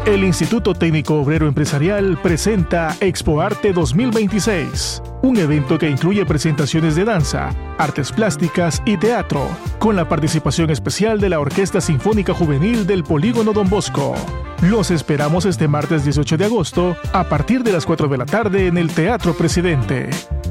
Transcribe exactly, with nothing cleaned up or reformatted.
El Instituto Técnico Obrero Empresarial presenta Expo Arte dos mil veintiséis, un evento que incluye presentaciones de danza, artes plásticas y teatro, con la participación especial de la Orquesta Sinfónica Juvenil del Polígono Don Bosco. Los esperamos este martes dieciocho de agosto a partir de las cuatro de la tarde en el Teatro Presidente.